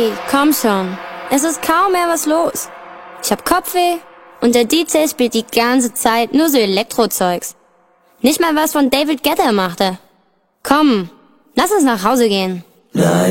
Ey, komm schon. Es ist kaum mehr was los. Ich hab Kopfweh und der DJ spielt die ganze Zeit nur so Elektrozeugs. Nicht mal was von David Guetta machte. Komm, lass uns nach Hause gehen. Nein.